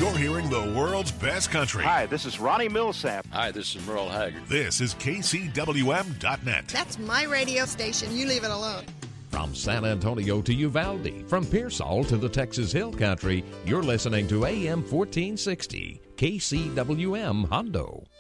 You're hearing the world's best country. Hi, this is Ronnie Millsap. Hi, this is Merle Haggard. This is KCWM.net. That's my radio station. You leave it alone. From San Antonio to Uvalde, from Pearsall to the Texas Hill Country, you're listening to AM 1460, KCWM Hondo.